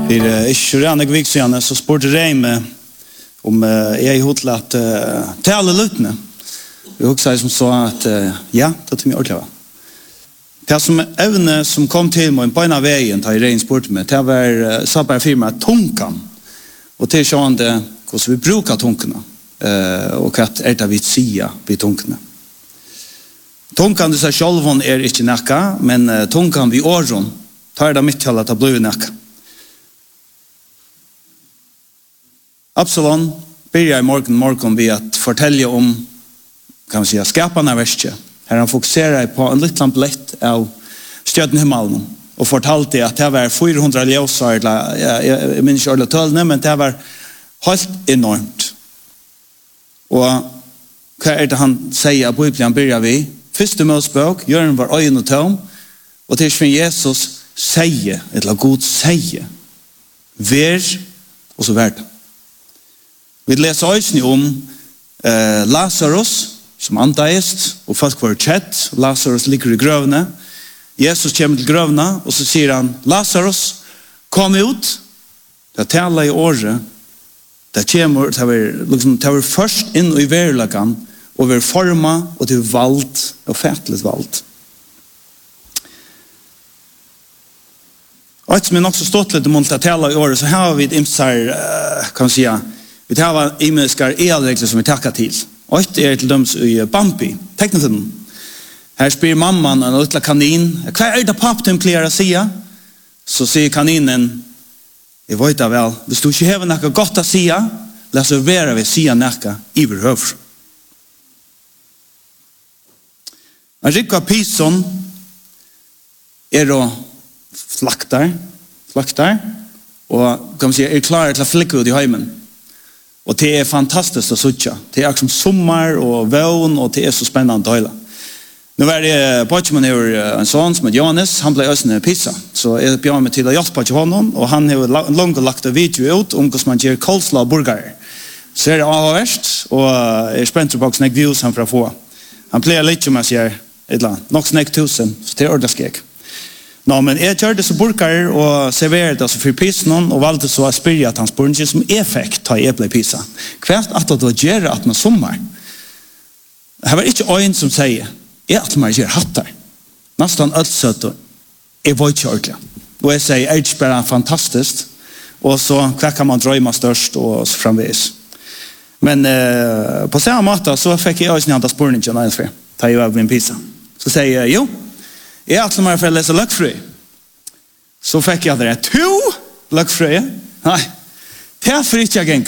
Ikke rannig viksjene, så spurte jeg meg om jeg hodde at tale lutene. Vi også som så at ja, det tror jeg ordentlig. Det som evne som kom til meg på en av veien, da jeg spurte meg, det var sabbare firma tunkan. Og til sånn det, hvordan vi bruker tunkene, og hva det vi sier vi tunkene. Tunkan i seg selv ikke nekka, men tunkan vi åren, tar det mitt til at det blir nekka. Absalom börjar i morgon vid att fortälja om, kan man säga, skaparna av verset. Här han fokuserar på en liten blett av stjärten himmelen och fortalte att det var 400 ljusar, jag minns inte tölne, men det var helt enormt. Och vad det han säger på Bibeln börjar vi? Första Mosebok, jorden var ögon och tom, och till som Jesus säger, eller Gud säger, vär och så värd. Vi läser också om Lazarus som antaist och folk var kjett. Lazarus ligger i grövna. Jesus kommer till grövna och så säger han, Lazarus, kom ut. Det talar i året. Det kommer, det var först in i verkligheten och vi forma och till vald och fätligt vald. Och ett som också stått lite mot att tala i året så här har vi ett imsar, kan man säga, vi tar imiskar elregler som vi tackar till. Och ett till döms i Bambi, tecknat. Här spyr mamman en lilla kanin. Vad det pappen plerar att säga? Så säger kaninen, jag vet det väl, hvis du inte har något gott att säga, låt oss vara vi säga något i behöver. En rikva pison är då slaktar och kan man säga är klar till att flicka ut i hemmen. Och det är fantastiskt att söka. Det är som sommar och vån och det är så spännande att höra. Nu var det Bachman en son som heter Johannes, han blev ösnen pizza. Så jag bjöd mig till att hjälpa till honom och han har långt lagt en video ut om hur man gör coleslaw burgare. Så är det avvärst och jag spänt på snäck views han för att få. Han plejer lite som jag säger, nog snäck 1000, så det är ordentligt skräck. Nå, men jeg gjorde så burkar og serverade det för pissen och valde så att spyrja att han spurgade som effekt ta eple pizza. Kvärt att det gör att man sommar. Det var inte en som säger att man gör hattar. Nästan ölsött och är vojtjörkliga. Och jag säger är det bara fantastiskt. Och så kan man drömma störst och så framvis. Men på samma måte så fick jag också nästa spurningen när jag ta ju av min pizza. Så säger jag, jo, jag att man får läsa lökfrö. Så fick jag det 2 lökfrö. Nej. Det är för inte jag gäng.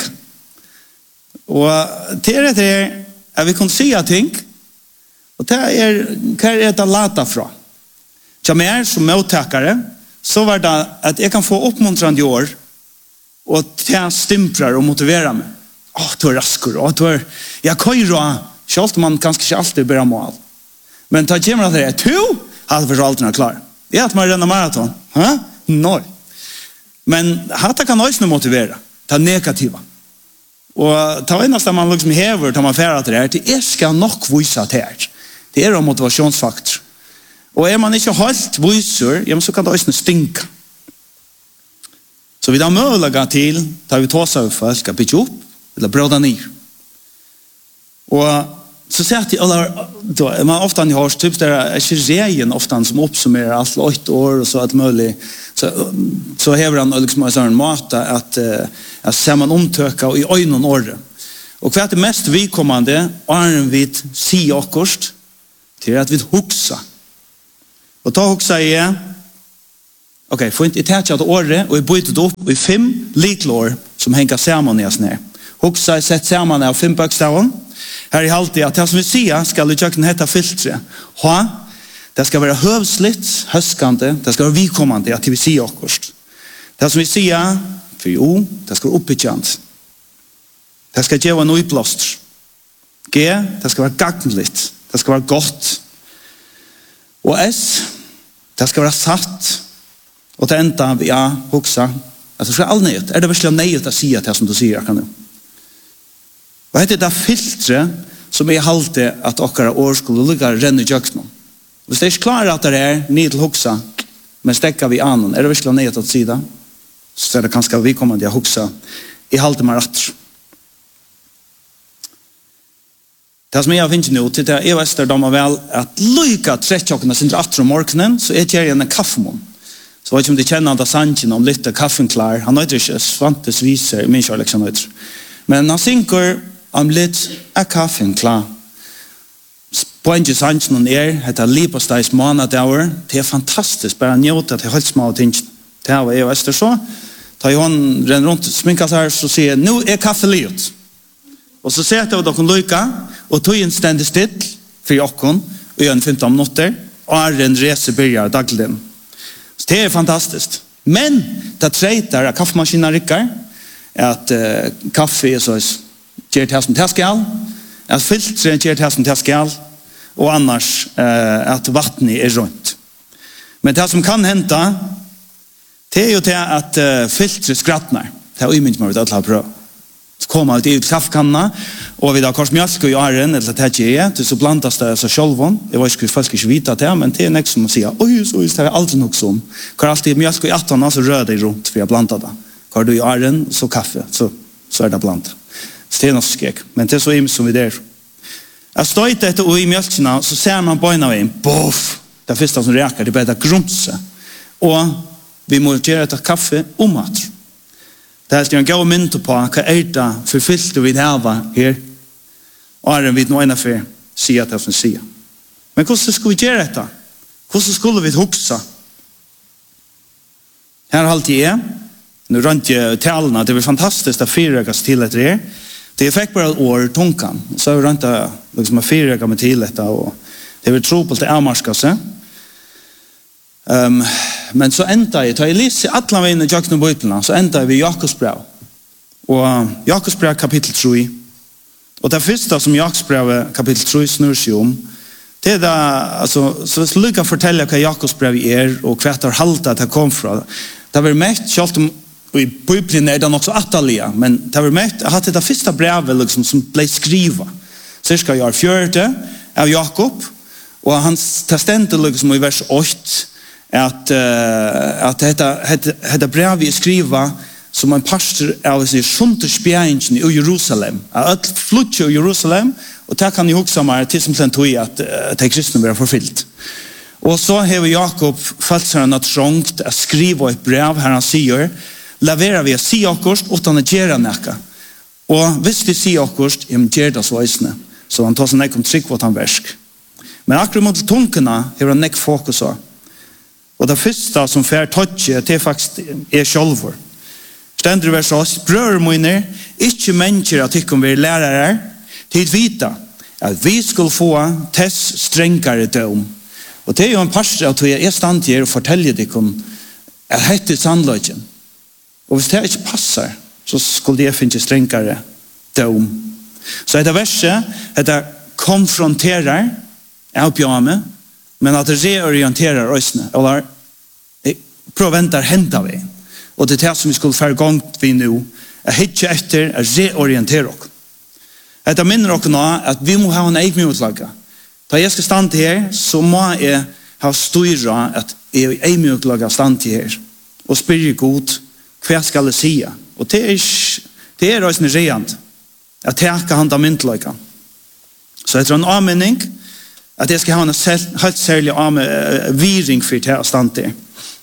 Och det är att vi kan se ting. Och det är kan det lata från. Jag mer som mottagare så var det att jag kan få uppmuntrande år och det stimprar och motiverar mig. Du är raskor. Du är jag köra. Självt man kanske alltid börjar mål. Men ta gemma det 2 hade för alltid klar. Det är att man renner maraton. Nej. Men hatta kan också motivera. Ta negativa. Och ta endast man liksom häver tar man färra till det här. Det är ska nog visa det här. Det är en motivationsfaktor. Och är man inte helt visor, så kan det också stinka. Så vi har möjlighet till tar vi tåsa över för ska pitcha upp eller bråda ner. Och så säger jag alla då man ofta ni har typ där är serien ofta som uppsummerar allt 8 år och så att möjligt så häver han liksom en sån mata att ser man omtöka och i ögonen år. Och vad är det mest vidkommande är vi se okost till att vi huxa. Och ta huxa igen. Okej, får inte attachat att året och vi byter upp i 5 liklår som hänger samman i oss ner. Huxa är sett samman av 5 bokstäver. Här är alltid att det som vi ser ska du köken heta filtre. Det ska vara hövsligt, höskande, det ska vara vidkommande att vi ser okost. Det som vi ser för det ska vara uppbyggande. Det ska ge en uppblåster. G, det ska vara gagnligt. Det ska vara gott. Och S, det ska vara satt. Och det enda vi huxa. Alltså det är all nöjt. Är det verkligen nöjt att säga det som du säger? Vad heter det filtre som är alltid att åkara år skulle ligga renna i jöknen? Hvis det är klart att det är ned till huxa, men stäcka vi annan, är det verkligen nöjt att säga? så det kanskje vi kommer til å huske i halte meg rett. Det som jeg finner nå, til det er Øster damer vel at lykke trettjokkene sin atter om morgenen, så jeg gjør en kaffemån. Så vet ikke om de kjenner at sannsyn om litt kaffen klar. Han nøyder ikke Svantes viser i min kjærlek som nøyder. Men han synker om litt kaffen klar. Poenget sannsyn heter Liposteis månedauer. Det er fantastisk, bare njøte at det er helt små ting. Det var jeg og Øster så. Da hun renner rundt sminket her, så sier nå kaffe livet. Og så ser jeg at dere lykke, og tog en stendig still for jokken, og gjør en 15 minutter, og er en rese begynner daglig. Så det er fantastisk. Men det treter at kaffemaskinen rykker, at kaffe er så gjør det som det skal, at filtret gjør det som det skal, og annars at vattnet er rundt. Men det som kan hente, det er jo det at filtret skrattner. Det er umyndig med å ta prøv. Så kommer ut i kaffekanna, og vi da kors mjölk i åren, eller det ikke det så blandas det så sjølven. Jeg vet ikke folk ikke vite det, men det er nek som å si, oi, det er aldri nok som. Hvor alltid mjölk i 18, så rører det rundt, for jeg blanda det. Hvor du i åren, så kaffe, så er det blandet. Så det er noe skjek, men det er så imens som vi der. Jeg støyte etter og i mjölkene, så ser man bøyna veien, boff, det første som reker, det er bare grunse. Og vi må gjøre etter kaffe mat. Det er en god mynd på hva det for filter vi har her, og er en vidt noe for sier det som sier. Men hvordan skal vi gjøre dette? Hvordan skulle vi huske? Her alltid nu rønt jeg talene, det var fantastisk å fyrrekkes til etter her. Det fikk bare et år tunkan, så rønt jeg liksom å fyrrekke meg til dette, og det var tro til avmarska seg. Men så enda jeg, da jeg lyser alle veiene i Jakten og Bøyplene, så enda jeg ved Jakobsbrev. Og Jakobsbrev kapittel 3. Og det første som Jakobsbrev kapittel 3 snur seg om, det er da, altså, så hvis du lykker å fortelle hva Jakobsbrev er, og hva det har haltet at det kom fra, det har vært mest, selv om i Bøyplene er det nok så atterlige, men det har vært mest, jeg har hatt det første brevet liksom, som ble skrivet, cirka i år 4 av Jakob, og hans testament liksom, i vers 8, at dette brev vi skriver som en pastor av sjunte spjæringen i Jerusalem. At flytt i Jerusalem, og det kan jeg huske meg til som tog at de kristne blir forfylt. Og så har Jakob falt seg noe trångt å skrive et brev her han sier, leverer vi å si akkurat uten å gjøre noe. Og hvis vi sier akkurat, gjør det så veisende. Så han tar seg nek om trygg på at han versk. Men akkurat mot tunkene har han nek fokus av. Og det første som fer tøtje, det faktisk er sjølvor. Stender vers 8, brødre mine, ikke mennesker at ikke vi lærere, til vita at vi skulle få tess strengere døm. Og det er jo en pastor at jeg er stand til å fortelle dere at dette er sannløgjen. Og hvis det ikke passer, så skulle jeg finne strengere døm. Så dette verset, dette konfronterer, jeg oppgjør meg, men at det reorienterer røysene, eller prøv å vente hente vi. Og det er det som vi skulle fære gang vi nå, er ikke etter å reorientere oss. Dette minner oss nå at vi må ha en egen utlaget. Da jeg skal stande her, så må jeg ha styrt at jeg er egen utlaget stande her, og spørre god, hva skal jeg si? Og det er røysene rent, at jeg ikke handler myntlaget. Så etter en anmenning, at jeg skal ha en helt særlig viring for til å stande der.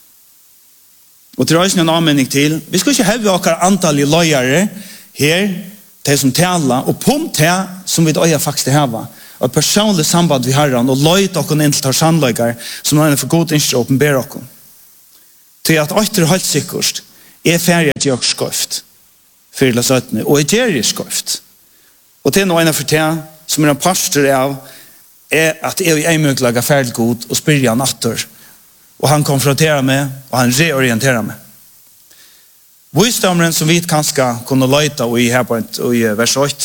Og til røysen en anmenning til, vi skal ikke heve akkurat antall løyere her, de som taler, og på det som vi da faktisk heve, og personlig samband vi har, og løyt dere inn til å sannløyere, som er for god innskjøp å åpenbære dere. Til at åter helt sikkert, er ferdig at jeg har skøft, for å søtne, og jeg gjør skøft. Og til noe for det, som er en pastor av, er at jeg er mye ferdig god, og spør han atter, og han konfronterer meg, og han reorienterer meg. Visdommen som vi kanskje kunne løyte i her på i vers 8,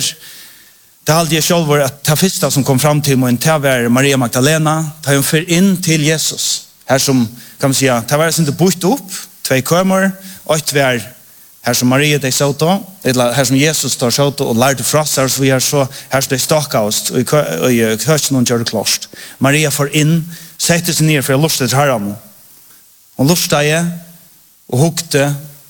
det alltid jeg selv at det første som kom fram til meg, det var Maria Magdalena, da hun fører inn til Jesus. Her som, kan man si, det var ikke bort opp, 2 kømmer, 8 var her som Maria de sånn, eller her som Jesus tar sånn, og lærte fra seg, så vi har så, her som de stakket oss, og hørt noen gjør det klart. Maria får inn, sette seg ned for å luste til herren. Hun lustet jeg, og hukte,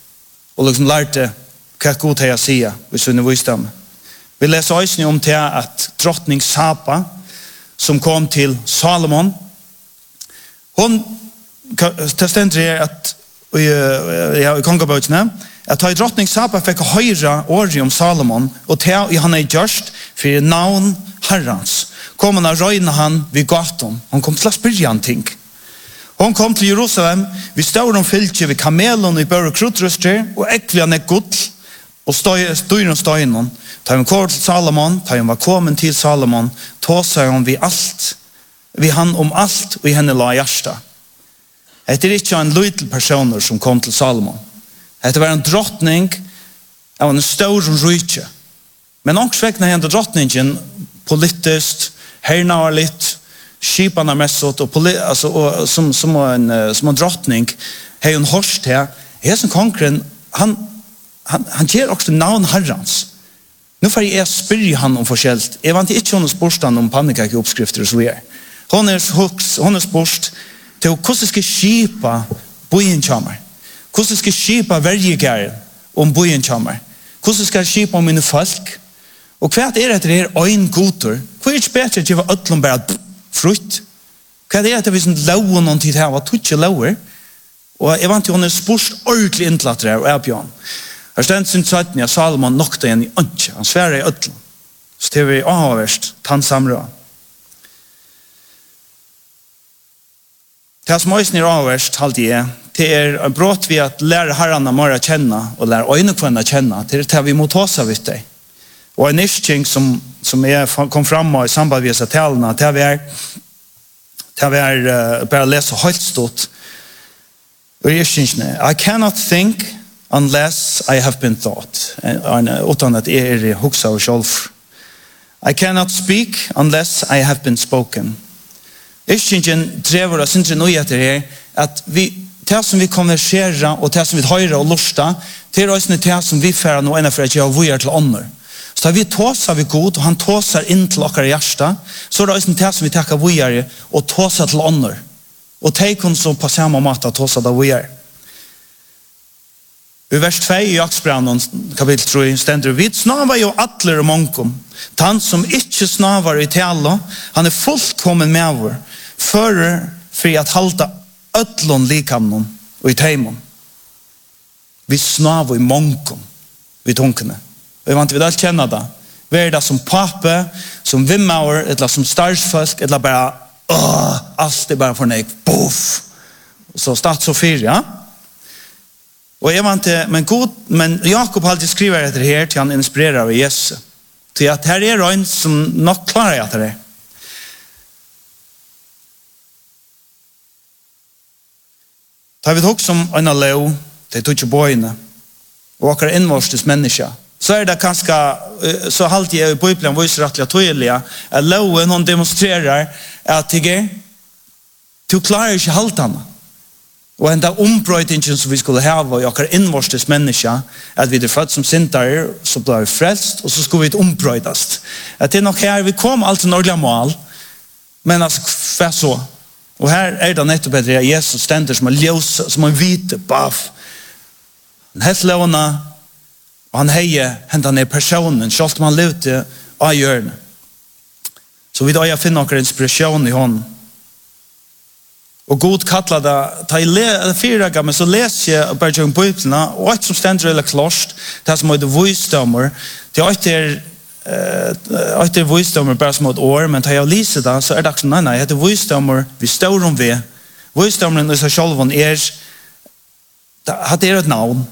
og liksom lærte hva god har jeg sier hvis hun visdom. Vi leser også om til at drottning Saba, som kom til Salomon, hun testendrer at i kongabøtene, at i drottning Saba fikk høyre året om Salomon, og til han gjørst for navn herrens. Kom han og røyne han vid gaten. Han kom til å spørre han ting. Hon kom til Jerusalem, vi stod om fylke ved kamelen i bør og krutrøster, og ekvene gull, og styren støynen. Da hun kom til Salomon, da hun var kommet til Salomon, tåsa hun vi alt, vi han om alt, og i henne la hjärsta. Det er ikke en liten personer som kom til Salomon. Det var en drottning av en stor rydtje. Men også vekkene henne drottningen politisk, herna var litt, skiparna messot och alltså som en drottning har en horst här är som konkurren han ger också namn herrans. Nu får jag spyrja han om forskjellt. Jag vant inte hon sporstan om pannekake uppskrifter och så vidare. Hon är sporst till hur ska skipa bojenchammer. Hur ska skipa värjegär om bojenchammer. Hur ska skipa om mina folk. Och kvart är det här en gotor. Hur är det bättre att ge öllom bara frukt. Hva det at vi sånn loven noen tid her, var tutsi lover, og jeg vant til hun spørst ordentlig innlatt der, og jeg bjørn. Her stendt sin søtten, ja, Salomon nokta igjen i ønske, han svære i ødlen. Så det var avverst, tann samrød. Det som også er avverst, halte jeg, det er brått vi at lære herrene mer å kjenne, og lære øynekvenne å kjenne, det er det vi må ta seg vidt deg. Og en nisking som jeg kom fram i samband med disse talene, det er bare lese helt stort. Og I cannot think unless I have been thought. Utan at jeg er huksa og sjolv. I cannot speak unless I have been spoken. Iskingen drever oss ikke noe etter her, at det som vi konverserer, og det som vi høyrer og lusta, det er også det som vi fører noe enn for at jeg har vujer til ånder. Så vi tåsar vi god, og han tåsar inn til okkar hjärsta, så er det også det som vi takkar vujare, og tåsar til ånder. Og teik hun som på samme måte tåsar da vujare. I vers 2 i Jaksbrannen, kapitel 3, stender vi snavar jo atler og monkom. Han som ikke snavar i tala, han er fullkommen med vår, for at halda ödlon likamnon og i teimon. Vi snavar i monkom, vi tunkene. Og jeg vant vi alt kjenner det. Vi er det som pape, som vimmauer, eller som starsfolk, eller bare, alt er bare for nek, boff. Så stats og fyr, ja. Og jeg vant det, men Jakob alltid skriver etter her, til han inspirerer av Jesus. Til at her er en som nok klarer etter det. Da vi tok som en av leo, det tog ikke bøyene, og akkurat innvarstes mennesker, så er det ganske, så alltid jeg i Bibelen viser rettelig og tydelig, at loven hon demonstrerer at du klarer ikke haltene. Og en dag ombrøytingen som vi skulle hava i akkurat innvarstes mennesker, at vi er født som sintere, så ble vi frelst, og så skulle vi ombrøytast. At det er nok her, vi kom alltid Norge mål, men altså, hva så? Og her er det nettopp etter at Jesus stender som en ljøs, som en hvite, baf. Han helt lovene, og han heier hentan ned personen, selv om han levde av hjørnet. Så vi da jeg finner noen inspirasjon i hånden. Og god kallar det, ta i 4 ganger, så leser jeg bare til Bibelen, og alt som stender eller klost, det som heter visdommer, det er ikke visdommer bare som et år, men ta jeg lyser det, så er det ikke sånn, nei, det heter visdommer, vi står om ved. Visdommeren i seg selv det er et navn.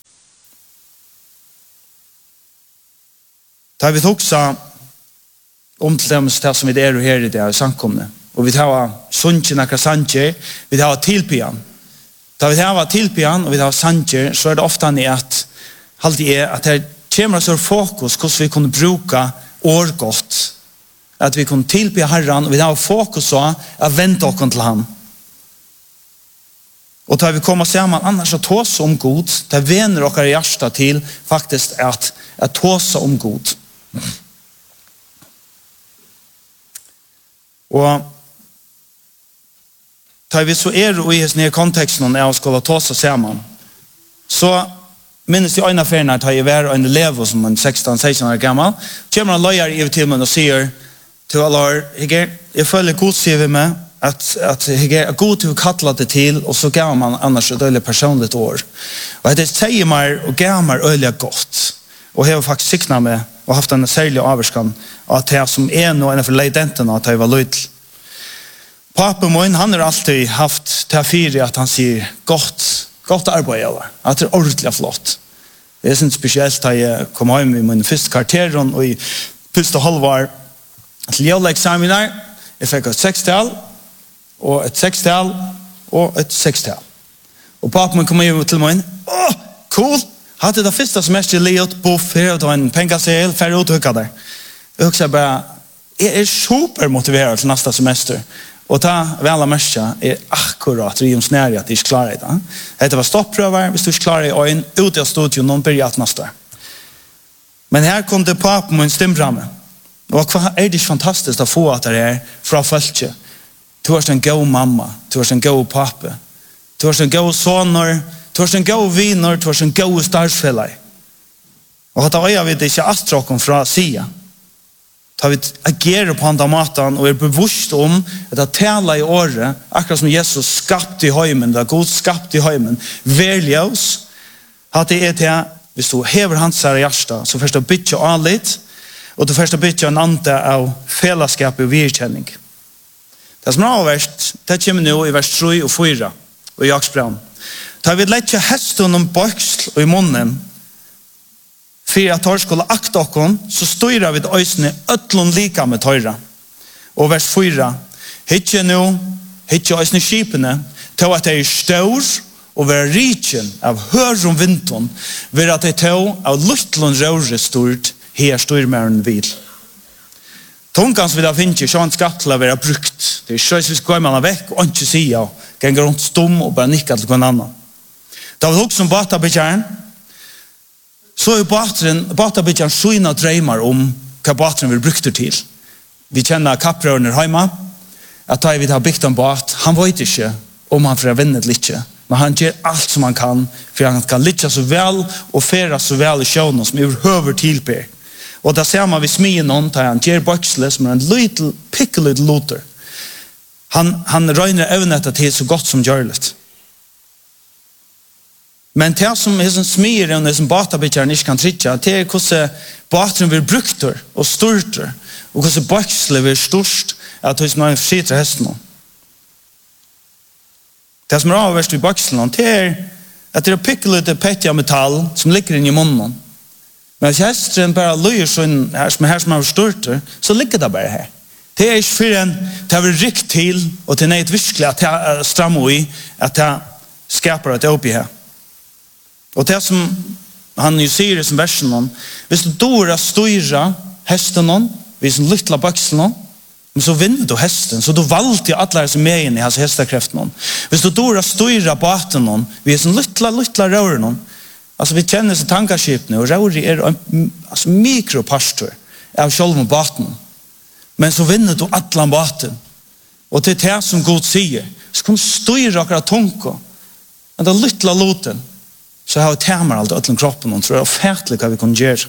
Da har vi toksa om til dem som vi er her i det her samkomne. Og vi tar sunnkje nakra sanger, vi tar tilpian. Da vi tar tilpian, og vi tar sanger, så er det ofte at det kommer så fokus hvordan vi kunne bruka årgått. At vi kunne tilpia Herren, og vi tar fokus på å vente oss til han. Og da vi kommer sammen, annars at tåse om god, det vener oss hjärsta til faktisk at tåse om god. Og da vi så er i denne konteksten av å skulle ta seg sammen, så minnes i øyne ferien at jeg var en elev som en 16-16 år gammel. Kommer han løyer i til meg og sier til alle, jeg føler god sier vi med at jeg er god til å kalle det til, og så gav man annars et øyelig personligt år. Og det sier meg og gav meg øyelig godt. Og jeg har faktisk siknet meg og haft en særlig averskan at jeg som nå en for leidentene at jeg var løydel. Papen min, han har alltid haft til fire at han sier godt arbeid, eller? At det ordentlig flott. Det er sånn spesielt da jeg kom hjem i min første kvarteren og i første halvår til jævleksaminar. Jeg fikk et 6-tal, og et 6-tal, og et 6-tal. Og papen min kom hjem til meg, cool! Hadde det første semester livet på ferie, og en pengasel, færre uthøkket der. Jeg husker bare, jeg er supermotiveret til neste semester. Og ta vel av mørkja akkurat riomsnæri at de ikke klarer det. Dette var stopprøver, hvis du ikke klarer det, og en ute av studion, noen blir at neste. Men her kom det papen min stimframme. Og hva det ikke fantastisk å få at det fra følge? Du har en god mamma, du har en god pape, du har en god soner, du har en god viner, du har en god startsfellag. Og at jeg vet ikke astrokken fra sida. Da vi agerer på andre maten og bevisst om at det taler i året, akkurat som Jesus skapte i høymen, det God skapte i høymen, velge oss, at det til, hvis du hever hans her i hjertet, så først du bytter av litt, og du først bytter en ante av fellesskap og virkjenning. Det som er avverst, det kommer nå i vers 3 og 4, og i Jaksbraun. Da vi lette hesten om bøksel og i munnen, for at tør skulle akte okken, så styrer vi det øysene øtlån lika med tøyre. Og vers 4, hitje nå, hitje øysene skipene, til at det stor, og være riken av hør om vinteren, ved at det av luttlån røyre stort, her styr mer enn vil. Tungan som vi da finner, så han skapt til å være brukt. Det skjøys hvis går man vekk, og ikke sier, ganger rundt stum, og bare nikker til noen annen. Da vi hukk som batabitjæren, så er batabitjæren skjønne drømmer om hva bateren vil brukte til. Vi kjenner kapprørende hjemme, at da vi har bygd en bat, han vet ikke om han får vinne litt, men han gjør alt som han kan, for han kan lytte så vel, og fære så vel i sjøvnen, som overhøver tilber. Og da ser man vi smien noen, da han gjør bøksle, som er en liten, pikkeliten loter. Han røyner evnettet til så godt som gjør litt. Men det som er som smier og det som batabitjeren ikke kan trykke, det er hvordan bateren blir brukt og stort, og hvordan bøksle blir størst, at det er som er forsikret hesten. Det som er avverst i bøkslen, det er at det er pikkelite petja metall som ligger inn i munnen. Men hvis hesten bare løyer sånn her som er stort, så ligger det bare her. Det er ikke for en det er rikt til, og det er virkelig at det er stramme i, at det skaper det oppi her. Og det som han jo sier i som versen, hvis du dår styrer hesten, hvis du lytter bøkselen, men så vinner du hesten, så du valgte alle som er inne i hans hestekreften. Hvis du dår styrer baten, hvis du lytter røren, altså vi kjenner seg tankeskipene, og røren er en mikropastor av selv baten. Men så vinner du alle baten. Og til det som Gud sier, så kan du styre akkurat tunga, men det lytter loten, så har vi tæmmer alt ötlen kroppen, og tror jeg fætlig hva vi kan gjøre.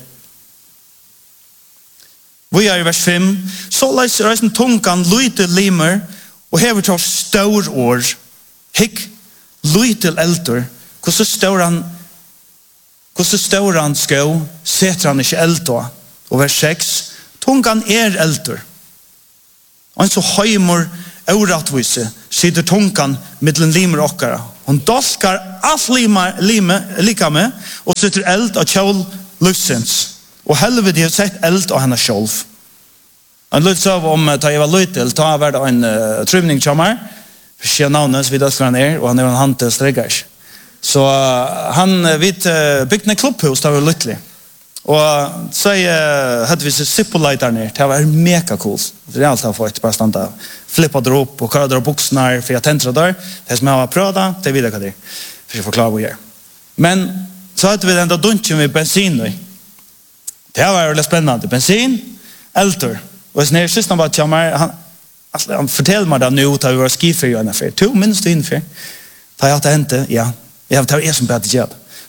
Vi er i vers 5, så leiser reisen tungan lyte limer, og hever til stor år, hikk lyte elder, hvordan stor han skå, setter han ikke elder, og vers 6, tungan er elder. Og så høymor øratvise, sitter tungan middelen limer okkara, hon dolkar alt lika med, og sitter eld av kjål løsens. Og helvete har sett eld av henne sjølv. Han løt seg om da jeg var løytel, da var det en trymning til meg, for sier navnet, så vidt jeg skal og han er en hand til streggers. Så han vidt bygde en klubbhus, da var løytelig. Og så hadde vi sett sippoleiter ned, det var mega cool. Det er alt jeg har fått, bare stand av flippet det opp, og kører det buksene her, for jeg tentere der. Det som jeg har prøvd, det vet jeg hva det er, for jeg forklarer hva jeg gjør. Men så hadde vi den da dunchen med bensin. Det var veldig spennende. Bensin, elter. Og hvis jeg synes han var til meg, han forteller meg det nå, da vi var skifer i en affær. 2 minst innenfor. Da jeg hadde hentet, ja. Jeg har som bedre gjør.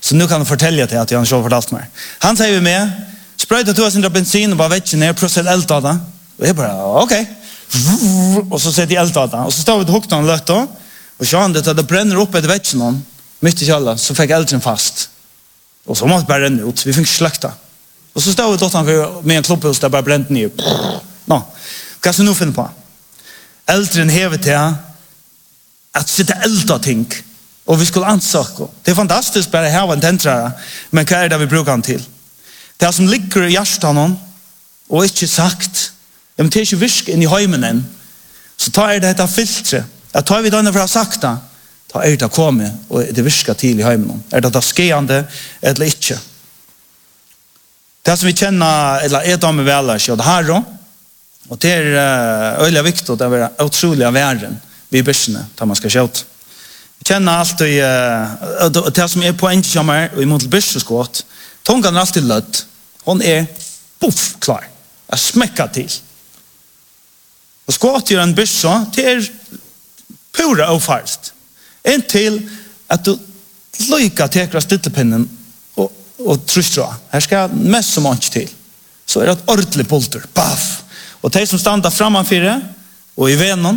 Så nu kan han fortälja till att jag har fortalt mig. Han säger med, spröjta 200 bensin och bara vätchen ner, procent elda det. Och jag bara, okej. Och så sätter jag elda det. Och så står vi till huktan lött då. Och så han det bränner upp ett vätchen mitt i källan, så fick elden fast. Och så måste bara ränna ut. Vi fick slakta. Och så står vi då med en klubbhus där bara bränt ner. Nå, vad ska nu finna på? Äldren hever till att sitta elda ting. Och vi skulle ansöka. Det är fantastiskt bara att ha en tentrare. Men vad är det vi brukar han till? Det som ligger i hjärtan och inte sagt. Men det är inte virk in i heimen än. Så tar det detta filtre. Att tar vi då när vi har sagt det. Tar det kommit och det virka till i heimen. Är det skeende eller inte? Det som vi känner eller är de med väl och det här då. Och det är öliga viktigt att det är otroliga värden vid börsene där man ska köta. Känna allt i det som är poäng som är i mot börsskott. Tungan är alltid lött. Hon är puff klar. Jag smäcker till. Och skott gör en börs så det är pura ofärst. En till att du lika tekra stittepinnen och trustra. Här ska mest som mycket till. Så är det ett ordentligt polter. Paff. Och de som stannar framför det och i vännen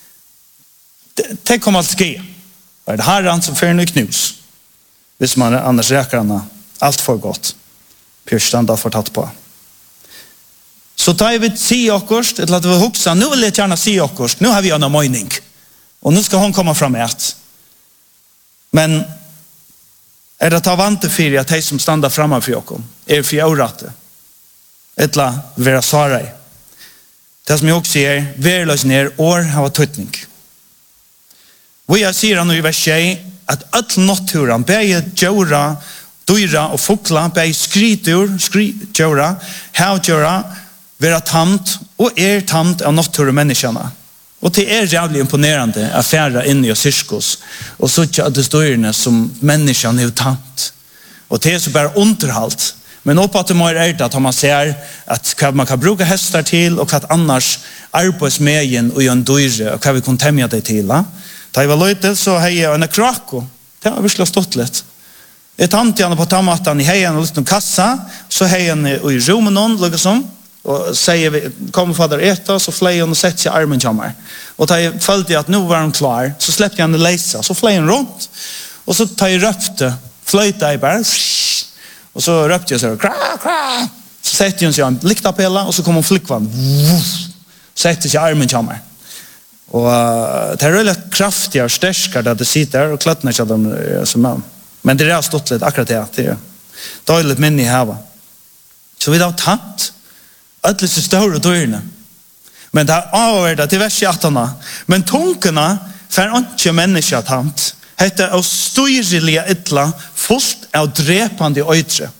det kommer att ske. Det är det här som för nu knus. Hvis man annars räcker han allt för gott. Pyrstanda får tatt på. Så tar vi se okkurst, eller att vi huxa, nu vill jag gärna se okkurst, nu har vi en mening. Och nu ska hon komma fram med ett. Men är det att ta vante för att de som stannar framför okkur är för åratte. Eller vara svara i. Det som jag också säger, verlös ner år har tydning. Vi har sier han i vers 6 att all naturen, bäge djura, dyra och fågla, bäge skritur, djura, havdjura, vera tamt och tamt av naturen människorna. Och det är jävligt imponerande att färra in i cirkus och så att det står som människan är tamt. Och det är så bara underhalt. Men uppåt det mer är det att man ser att vad man kan bruka hästar till och att annars arbetsmägen och en dyre och vad vi kan tämja det till. Da jeg var løyte, så har jeg en krako. Det har virkelig stått litt. Jeg tante henne på tammaten i heien og litt noen kassa, så har jeg henne i rommen noen, liksom, og sier, kommer fader etter, så fløy hun og setter seg i armen til meg. Og da jeg følte at nå var hun klar, så släppte jeg henne leisa, så fløy hun rundt, og så tar jeg røpte, fløyte jeg bare, og så røpte jeg så, kra, kra, så setter hun seg en liktapela, og så kom hun flikkvann, setter seg i armen til meg. Och det är väldigt kraftiga och stärskare att det sitter och klattnar sig dem som man. Men det har stått lite akkurat det är dåligt minne i hava. Så vi har tatt alla så stora dörrarna. Men det har avvärdat till vers 18. Men tunkarna för inte människa tamt heter av styrliga ytla fullt av drepande öjtre.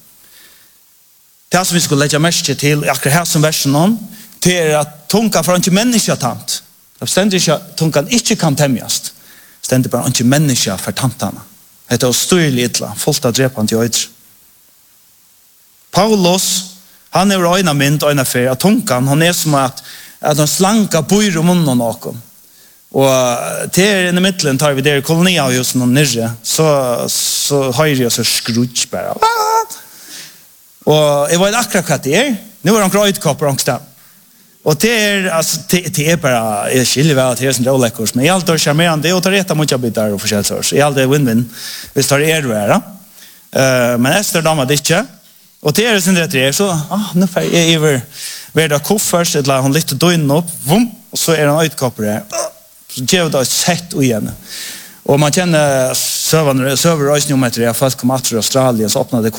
Det som vi skulle lägga mest till akkurat här som versen om det är att tunkan för inte människa tamt. Det ständer ikke at tungan ikke kan temjast. Det ständer bare ikke menneska for tantana. Det er styrlig ytla, fullt av drepant i øyder. Paulus, han er øyna mynd, øyna fyr, at tungan, han er som at han slanka bøyr munnen åkom. Og til i middelen tar vi der kolonia av just noen nirre, så høyre jeg så skrutsk bare. Og jeg var akkurat hva det er. Nu var han grøydkopper ångstam. Och det är bara jag skiljer väl att det är sån rollekurs men jag alltid charmerande och tar rätta mot jag bitar och försäljer så jag alltid win-win vi tar det men efter damer det inte och det är sen det så nu får jag över värda koffers eller hon lite då in upp vum och så är det en utkoppare där så ger det ett sätt igen och man känner server röstnummer till folk kommer till Australien så öppnade